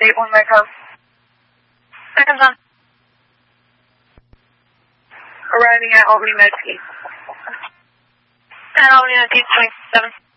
State 1 Micro. Seconds on. Arriving at Albany Med East. At Albany Med East, 27.